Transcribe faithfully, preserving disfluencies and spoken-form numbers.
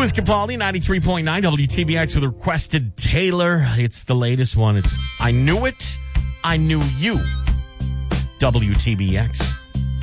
Louis Capaldi, ninety-three point nine W T B X with Requested Taylor. It's the latest one. It's I Knew It, I Knew You. W T B X.